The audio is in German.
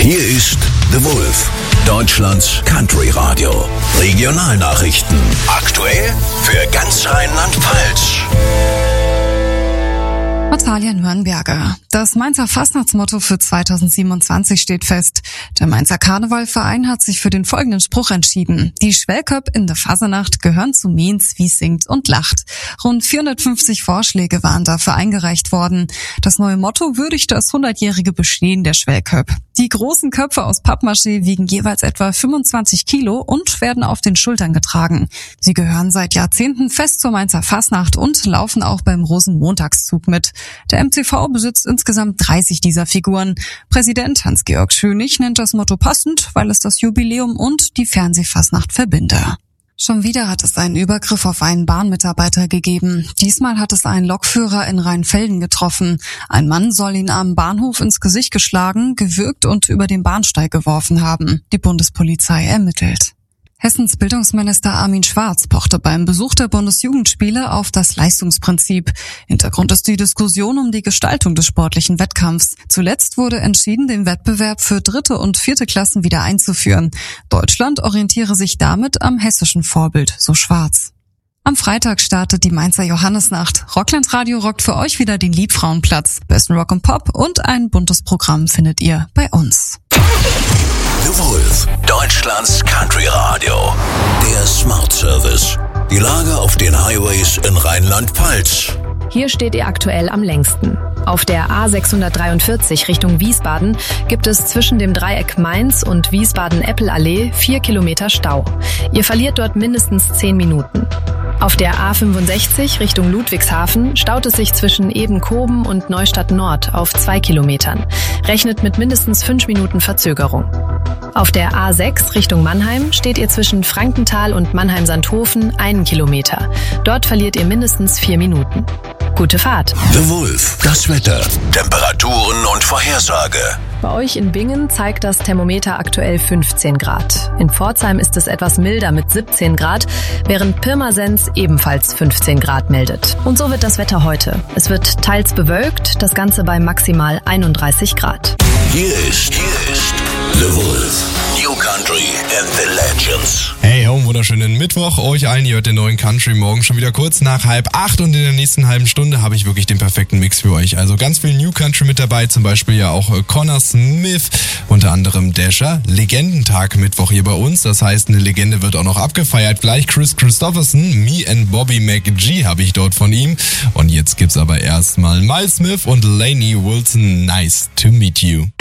Hier ist The Wolf, Deutschlands Country Radio. Regionalnachrichten. Aktuell für ganz Rheinland-Pfalz. Natalia Nürnberger. Das Mainzer Fastnachtsmotto für 2027 steht fest. Der Mainzer Karnevalverein hat sich für den folgenden Spruch entschieden. Die Schwellköpp in der Fasernacht gehören zu Miens, wie singt und lacht. Rund 450 Vorschläge waren dafür eingereicht worden. Das neue Motto würdigt das 100-jährige Bestehen der Schwellköpp. Die großen Köpfe aus Pappmaché wiegen jeweils etwa 25 Kilo und werden auf den Schultern getragen. Sie gehören seit Jahrzehnten fest zur Mainzer Fasnacht und laufen auch beim Rosenmontagszug mit. Der MCV besitzt insgesamt 30 dieser Figuren. Präsident Hans-Georg Schönig nennt das Motto passend, weil es das Jubiläum und die Fernsehfasnacht verbinde. Schon wieder hat es einen Übergriff auf einen Bahnmitarbeiter gegeben. Diesmal hat es einen Lokführer in Rheinfelden getroffen. Ein Mann soll ihn am Bahnhof ins Gesicht geschlagen, gewürgt und über den Bahnsteig geworfen haben. Die Bundespolizei ermittelt. Hessens Bildungsminister Armin Schwarz pochte beim Besuch der Bundesjugendspiele auf das Leistungsprinzip. Hintergrund ist die Diskussion um die Gestaltung des sportlichen Wettkampfs. Zuletzt wurde entschieden, den Wettbewerb für 3. und 4. Klassen wieder einzuführen. Deutschland orientiere sich damit am hessischen Vorbild, so Schwarz. Am Freitag startet die Mainzer Johannesnacht. Rockland Radio rockt für euch wieder den Liebfrauenplatz. Besten Rock and Pop und ein buntes Programm findet ihr bei uns. The Wolf, Deutschlands Country Radio. Der Smart Service. Die Lage auf den Highways in Rheinland-Pfalz. Hier steht ihr aktuell am längsten. Auf der A643 Richtung Wiesbaden gibt es zwischen dem Dreieck Mainz und Wiesbaden-Eppelallee 4 Kilometer Stau. Ihr verliert dort mindestens 10 Minuten. Auf der A65 Richtung Ludwigshafen staut es sich zwischen Ebenkoben und Neustadt Nord auf 2 Kilometern. Rechnet mit mindestens 5 Minuten Verzögerung. Auf der A6 Richtung Mannheim steht ihr zwischen Frankenthal und Mannheim-Sandhofen 1 Kilometer. Dort verliert ihr mindestens 4 Minuten. Gute Fahrt. The Wolf, das Wetter, Temperaturen und Vorhersage. Bei euch in Bingen zeigt das Thermometer aktuell 15 Grad. In Pforzheim ist es etwas milder mit 17 Grad, während Pirmasens ebenfalls 15 Grad meldet. Und so wird das Wetter heute. Es wird teils bewölkt, das Ganze bei maximal 31 Grad. Hier ist The Wolf. New Country and the Legends. Hey, einen wunderschönen Mittwoch euch allen. Ihr hört den neuen Country Morgen schon wieder kurz nach 7:30 und in der nächsten halben Stunde habe ich wirklich den perfekten Mix für euch. Also ganz viel New Country mit dabei, zum Beispiel ja auch Connor Smith, unter anderem Dasher. Legendentag Mittwoch hier bei uns, das heißt eine Legende wird auch noch abgefeiert. Gleich Chris Christopherson, Me and Bobby McGee habe ich dort von ihm. Und jetzt gibt's aber erstmal Miles Smith und Lainey Wilson. Nice to meet you.